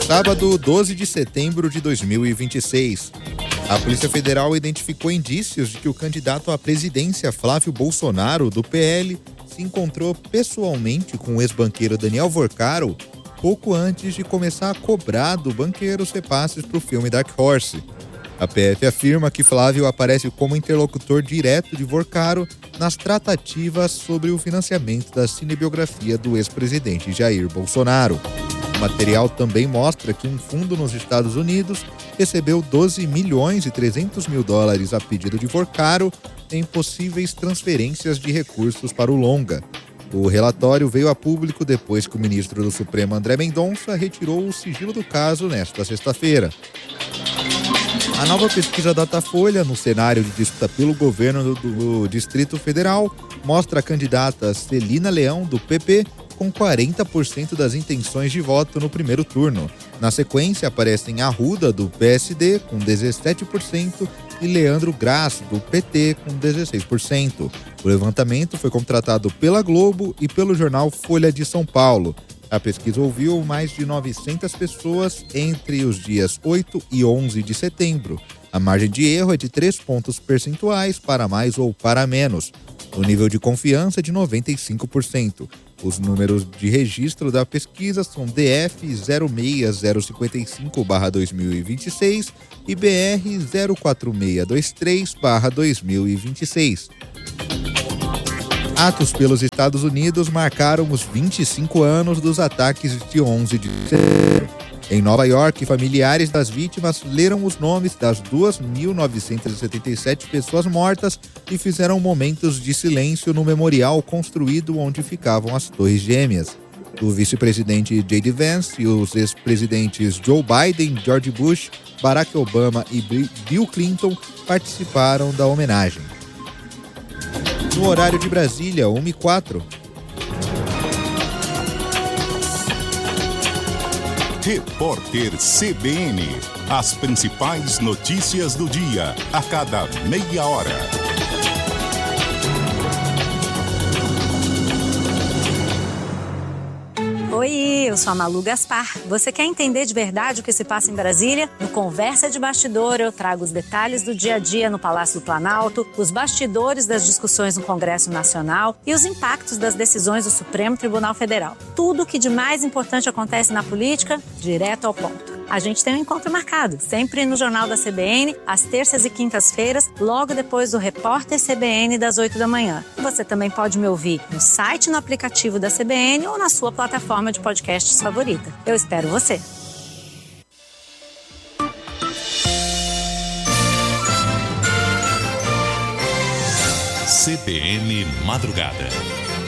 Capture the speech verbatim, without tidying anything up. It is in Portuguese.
Sábado, doze de setembro de dois mil e vinte e seis. A Polícia Federal identificou indícios de que o candidato à presidência Flávio Bolsonaro, do P L, se encontrou pessoalmente com o ex-banqueiro Daniel Vorcaro pouco antes de começar a cobrar do banqueiro os repasses para o filme Dark Horse. A P F afirma que Flávio aparece como interlocutor direto de Vorcaro nas tratativas sobre o financiamento da cinebiografia do ex-presidente Jair Bolsonaro. O material também mostra que um fundo nos Estados Unidos recebeu doze milhões e trezentos mil dólares a pedido de Vorcaro em possíveis transferências de recursos para o longa. O relatório veio a público depois que o ministro do Supremo André Mendonça retirou o sigilo do caso nesta sexta-feira. A nova pesquisa Datafolha, no cenário de disputa pelo governo do, do Distrito Federal, mostra a candidata Celina Leão, do P P, com quarenta por cento das intenções de voto no primeiro turno. Na sequência, aparecem Arruda, do P S D, com dezessete por cento, e Leandro Grasso, do P T, com dezesseis por cento. O levantamento foi contratado pela Globo e pelo jornal Folha de São Paulo. A pesquisa ouviu mais de novecentas pessoas entre os dias oito e onze de setembro. A margem de erro é de três pontos percentuais para mais ou para menos. O nível de confiança é de noventa e cinco por cento. Os números de registro da pesquisa são D F zero seis zero cinco cinco barra dois mil e vinte e seis e B R zero quatro seis dois três barra dois mil e vinte e seis. Atos pelos Estados Unidos marcaram os vinte e cinco anos dos ataques de onze de setembro. Em Nova York, familiares das vítimas leram os nomes das duas mil novecentas e setenta e sete pessoas mortas e fizeram momentos de silêncio no memorial construído onde ficavam as Torres Gêmeas. O vice-presidente J D Vance e os ex-presidentes Joe Biden, George Bush, Barack Obama e Bill Clinton participaram da homenagem. No horário de Brasília, uma e quatro. Repórter C B N. As principais notícias do dia, a cada meia hora. Oi, eu sou a Malu Gaspar. Você quer entender de verdade o que se passa em Brasília? No Conversa de Bastidor, eu trago os detalhes do dia a dia no Palácio do Planalto, os bastidores das discussões no Congresso Nacional e os impactos das decisões do Supremo Tribunal Federal. Tudo o que de mais importante acontece na política, direto ao ponto. A gente tem um encontro marcado, sempre no Jornal da C B N, às terças e quintas-feiras, logo depois do Repórter C B N das oito da manhã. Você também pode me ouvir no site, no aplicativo da C B N ou na sua plataforma de podcasts favorita. Eu espero você. C B N Madrugada.